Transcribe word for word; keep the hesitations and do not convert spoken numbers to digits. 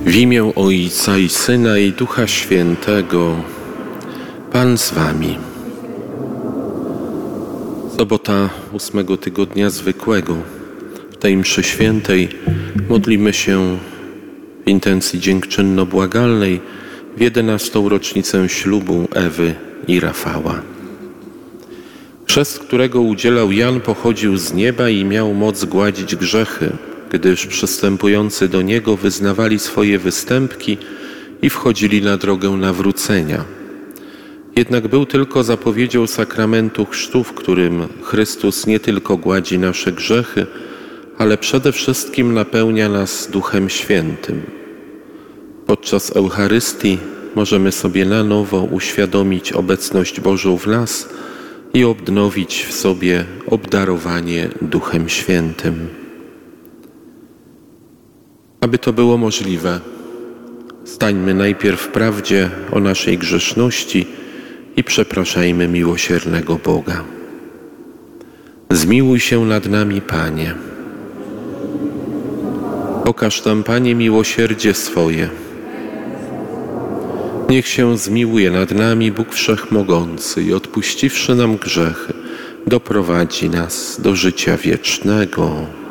W imię Ojca i Syna i Ducha Świętego. Pan z wami. Sobota ósmego tygodnia zwykłego. W tej mszy świętej modlimy się w intencji dziękczynno-błagalnej w jedenastą rocznicę ślubu Ewy i Rafała. Chrzest, którego udzielał Jan, pochodził z nieba i miał moc gładzić grzechy, gdyż przystępujący do niego wyznawali swoje występki i wchodzili na drogę nawrócenia. Jednak był tylko zapowiedzią sakramentu chrztu, w którym Chrystus nie tylko gładzi nasze grzechy, ale przede wszystkim napełnia nas Duchem Świętym. Podczas Eucharystii możemy sobie na nowo uświadomić obecność Bożą w nas i odnowić w sobie obdarowanie Duchem Świętym. Aby to było możliwe, stańmy najpierw w prawdzie o naszej grzeszności i przepraszajmy miłosiernego Boga. Zmiłuj się nad nami, Panie. Okaż nam, Panie, miłosierdzie swoje. Niech się zmiłuje nad nami Bóg Wszechmogący i odpuściwszy nam grzechy, doprowadzi nas do życia wiecznego.